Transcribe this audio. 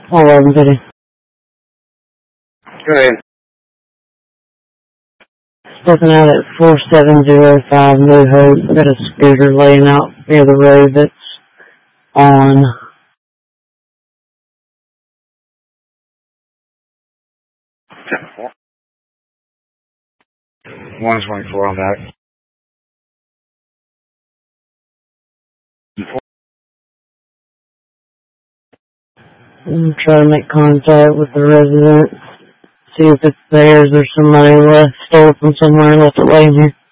All of them, City. Go ahead. Looking out at 4705 New Hope. Got a scooter laying out near the road that's on. One 24 on that. I'm trying to make contact with the residents. See if it's theirs or somebody left, stole it from somewhere and left it laying here.